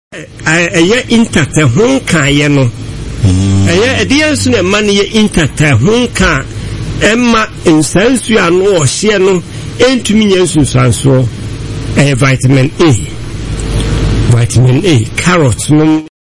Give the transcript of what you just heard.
intact ho kan ye no edian so na man ye intact ho kan emma insansu ano o hye no entumi nyansunsanso vitamin A carrot no